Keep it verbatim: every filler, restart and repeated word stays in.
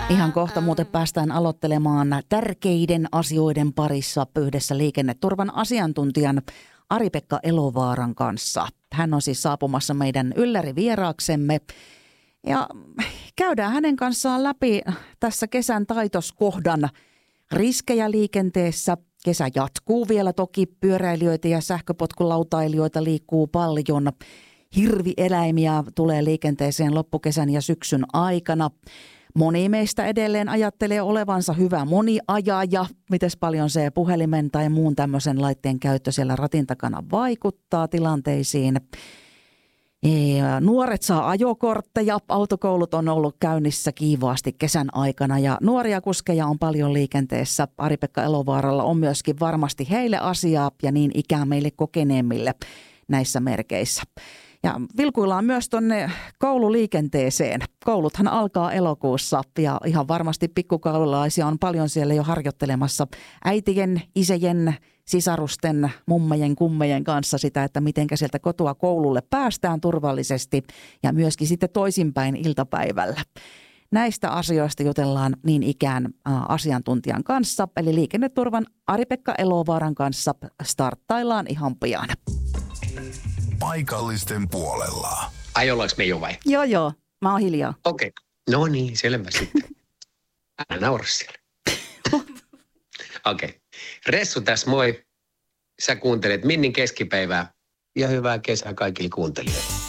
Ihan kohta muuten päästään aloittelemaan tärkeiden asioiden parissa yhdessä liikenneturvan asiantuntijan Ari-Pekka Elovaaran kanssa. Hän on siis saapumassa meidän ylläri-vieraaksemme ja käydään hänen kanssaan läpi tässä kesän taitoskohdan riskejä liikenteessä. Kesä jatkuu vielä toki, pyöräilijöitä ja sähköpotkulautailijoita liikkuu paljon. Hirvieläimiä tulee liikenteeseen loppukesän ja syksyn aikana. Moni meistä edelleen ajattelee olevansa hyvä moniajaja. Mites paljon se puhelimen tai muun tämmöisen laitteen käyttö siellä ratin takana vaikuttaa tilanteisiin. Ja nuoret saa ajokortteja. Autokoulut on ollut käynnissä kiivaasti kesän aikana ja nuoria kuskeja on paljon liikenteessä. Ari-Pekka Elovaaralla on myöskin varmasti heille asiaa ja niin ikään meille kokeneemmille näissä merkeissä. Ja vilkuillaan myös tuonne koululiikenteeseen. Kouluthan alkaa elokuussa ja ihan varmasti pikkukoululaisia on paljon siellä jo harjoittelemassa äitien, isäjen, sisarusten, mummejen, kummejen kanssa sitä, että miten sieltä kotoa koululle päästään turvallisesti ja myöskin sitten toisinpäin iltapäivällä. Näistä asioista jutellaan niin ikään asiantuntijan kanssa, eli liikenneturvan Ari-Pekka Elovaaran kanssa starttaillaan ihan pian. Paikallisten puolella. Ai ollaanko me jo vai? Joo, joo. Mä oon hiljaa. Okei. Okay. No niin, selvä sitten. Älä naura siellä. Okei. Okay. Ressu tässä, moi. Sä kuuntelet Minnin keskipäivää ja hyvää kesää kaikille kuuntelijoille.